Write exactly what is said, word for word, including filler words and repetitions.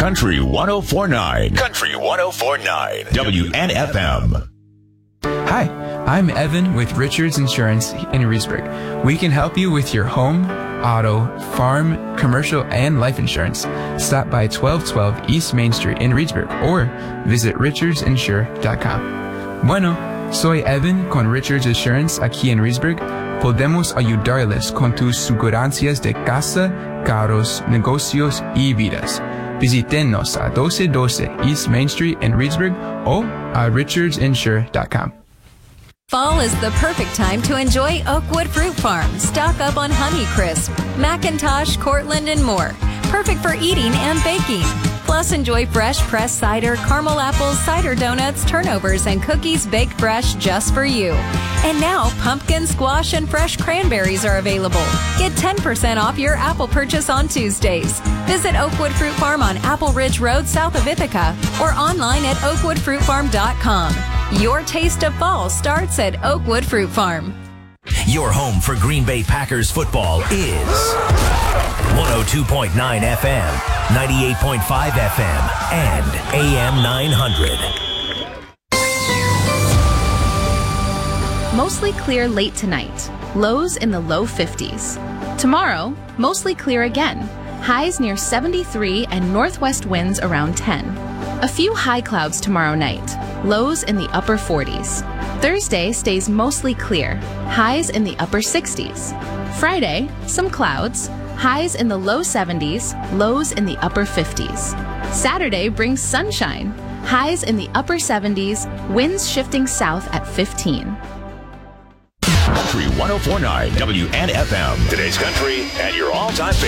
Country one oh four point nine. Country one oh four point nine. W N F M. Hi, I'm Evan with Richards Insurance in Reedsburg. We can help you with your home, auto, farm, commercial, and life insurance. Stop by twelve twelve East Main Street in Reedsburg or visit richards insure dot com. Bueno, soy Evan con Richards Insurance aquí en Reedsburg. Podemos ayudarles con tus seguranzas de casa, carros, negocios y vidas. Visítenos a doce doce East Main Street in Reedsburg o a richards insure dot com. Fall is the perfect time to enjoy Oakwood Fruit Farm. Stock up on Honeycrisp, Macintosh, Cortland, and more. Perfect for eating and baking. Plus, enjoy fresh pressed cider, caramel apples, cider donuts, turnovers, and cookies baked fresh just for you. And now, pumpkin, squash, and fresh cranberries are available. Get ten percent off your apple purchase on Tuesdays. Visit Oakwood Fruit Farm on Apple Ridge Road south of Ithaca or online at oakwood fruit farm dot com. Your taste of fall starts at Oakwood Fruit Farm. Your home for Green Bay Packers football is one oh two point nine F M, ninety-eight point five F M, and A M nine hundred. Mostly clear late tonight. Lows in the low fifties. Tomorrow, mostly clear again. Highs near seventy-three and northwest winds around ten. A few high clouds tomorrow night. Lows in the upper forties. Thursday stays mostly clear. Highs in the upper sixties. Friday, some clouds. Highs in the low seventies, lows in the upper fifties. Saturday brings sunshine. Highs in the upper seventies, winds shifting south at fifteen. Country one oh four point nine W N F M. Today's country and your all-time favorite.